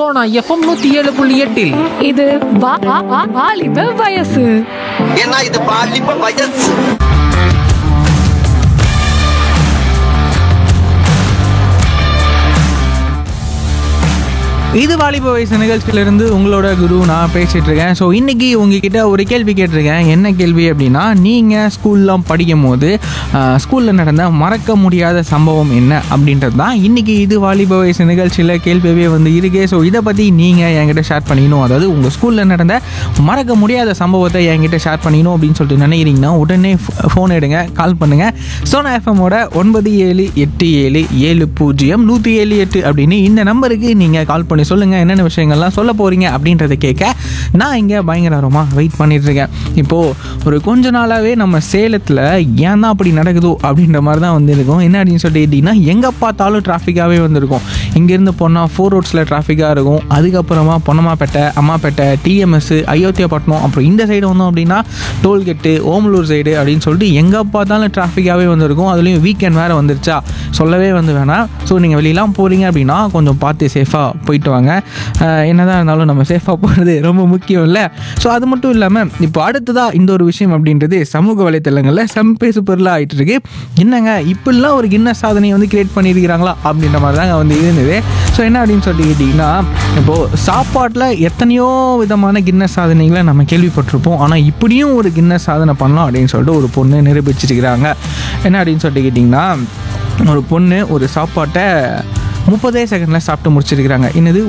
Sona FM 107.8. இது வாலிப வயசு. ஏன்னா இது பாலிப்ப வயசு. இது வாலிப வயசு நிகழ்ச்சியிலிருந்து உங்களோட குரு நான் பேசிகிட்டு இருக்கேன். ஸோ இன்றைக்கி உங்ககிட்ட ஒரு கேள்வி கேட்டிருக்கேன். என்ன கேள்வி அப்படின்னா, நீங்கள் ஸ்கூல்லாம் படிக்கும் போது ஸ்கூலில் நடந்த மறக்க முடியாத சம்பவம் என்ன அப்படின்றது தான் இன்றைக்கி இது வாலிப வயசு நிகழ்ச்சியில் கேள்வியே வந்து இருக்கு. ஸோ இதை பற்றி நீங்கள் என்கிட்ட ஷேர் பண்ணிக்கணும், அதாவது உங்கள் ஸ்கூலில் நடந்த மறக்க முடியாத சம்பவத்தை என்கிட்ட ஷேர் பண்ணிக்கணும் அப்படின்னு சொல்லிட்டு நினைக்கிறீங்கன்னா உடனே ஃபோன் எடுங்க, கால் பண்ணுங்கள். சோனா எஃப்எம்மோட 9787070178 அப்படின்னு இந்த நம்பருக்கு நீங்கள் கால் பண்ணி சொல்லுங்கள் என்னென்ன விஷயங்கள்லாம் சொல்ல போகிறீங்க அப்படின்றத கேட்க நான் இங்கே பயங்கரமாக வெயிட் பண்ணிகிட்ருக்கேன். இப்போது ஒரு கொஞ்ச நாளாகவே நம்ம சேலத்தில் ஏன் தான் அப்படி நடக்குதோ அப்படின்ற மாதிரி தான் வந்து இருக்கும். என்ன அப்படின்னு சொல்லிட்டிங்கன்னா, எங்கே பார்த்தாலும் டிராஃபிக்காகவே வந்துருக்கும். இங்கேருந்து போனால் 4 ரோட்ஸில் டிராஃபிக்காக இருக்கும். அதுக்கப்புறமா பொன்னமாப்பேட்டை, அம்மாப்பேட்டை, டிஎம்எஸ், அயோத்தியாப்பட்டினம், அப்புறம் இந்த சைடு வந்தோம் அப்படின்னா டோல்கேட்டு, ஓமலூர் சைடு அப்படின்னு சொல்லிட்டு எங்கே பார்த்தாலும் டிராஃபிக்காகவே வந்துருக்கும். அதுலேயும் வீக்கெண்ட் வேறு வந்துருச்சா சொல்லவே வந்து வேணாம். ஸோ நீங்கள் வெளியெல்லாம் போகிறீங்க அப்படின்னா கொஞ்சம் பார்த்து சேஃபாக போயிட்டு வாங்க. என்னதான் இருந்தாலும் நம்ம சேஃபாக போகிறது ரொம்ப முக்கியம் இல்லை. ஸோ அது மட்டும் இல்லாமல் இப்போ அடுத்ததாக இந்த ஒரு விஷயம் அப்படின்றது சமூக வலைத்தளங்களில் பேசு பொருளாக ஆகிட்டு இருக்கு. என்னங்க இப்படிலாம் ஒரு கின்னஸ் சாதனையை வந்து கிரியேட் பண்ணியிருக்கிறாங்களா அப்படின்ற மாதிரி தாங்க வந்து இருந்தது. ஸோ என்ன அப்படின்னு சொல்லி கேட்டிங்கன்னா, இப்போது சாப்பாட்டில் எத்தனையோ விதமான கின்னஸ் சாதனைகளை நம்ம கேள்விப்பட்டிருப்போம். ஆனால் இப்படியும் ஒரு கின்னஸ் சாதனை பண்ணலாம் அப்படின்னு சொல்லிட்டு ஒரு பொண்ணு நிரூபிச்சிருக்கிறாங்க. என்ன அப்படின்னு சொல்லிட்டு கேட்டிங்கன்னா, ஒரு பொண்ணு ஒரு சாப்பாட்டை 30 செகண்டில் சாப்பிட்டு முடிச்சிருக்கிறாங்க. என்னது